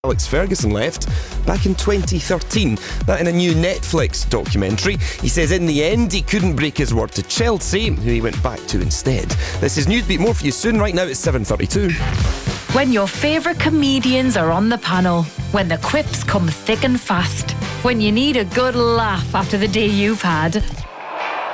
Alex Ferguson left back in 2013. That in a new Netflix documentary. He says in the end he couldn't break his word to Chelsea, who he went back to instead. This is Newsbeat. More for you soon. Right now it's 7:32. When your favourite comedians are on the panel, when the quips come thick and fast, when you need a good laugh after the day you've had.